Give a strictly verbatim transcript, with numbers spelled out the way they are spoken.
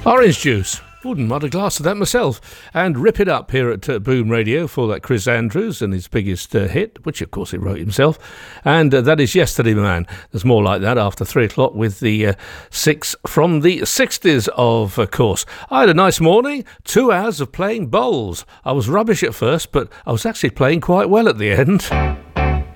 Orange juice. Wouldn't mind a glass of that myself. And Rip It Up here at uh, Boom Radio for that Chris Andrews and his biggest uh, hit, which of course he wrote himself. And uh, that is Yesterday Man. There's more like that after three o'clock with the uh, six from the sixties, of uh, course. I had a nice morning, two hours of playing bowls. I was rubbish at first, but I was actually playing quite well at the end.